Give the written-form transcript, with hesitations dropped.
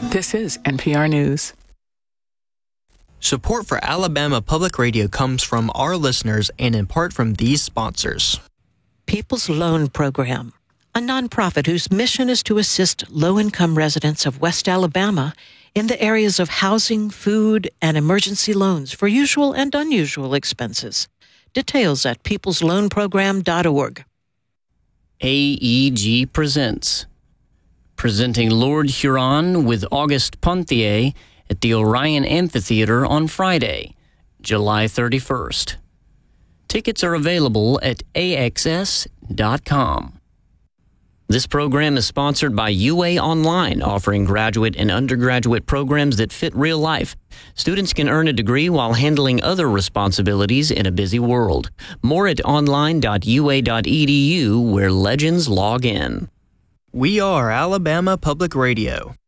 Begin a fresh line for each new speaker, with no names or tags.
This is NPR News.
Support for Alabama Public Radio comes from our listeners and in part from these sponsors.
People's Loan Program, a nonprofit whose mission is to assist low-income residents of West Alabama in the areas of housing, food, and emergency loans for usual and unusual expenses. Details at peoplesloanprogram.org.
AEG presents. Presenting Lord Huron with Auguste Ponthier at the Orion Amphitheater on Friday, July 31st. Tickets are available at axs.com. This program is sponsored by UA Online, offering graduate and undergraduate programs that fit real life. Students can earn a degree while handling other responsibilities in a busy world. More at online.ua.edu, where legends log in.
We are Alabama Public Radio.